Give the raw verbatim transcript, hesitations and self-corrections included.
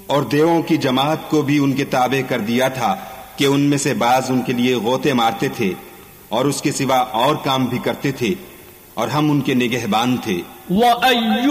और देवों की जमात को भी उनके ताबे कर दिया था कि उनमें से बाज उनके लिए गोते मारते थे और उसके सिवा और काम भी करते थे और हम उनके निगहबान थे।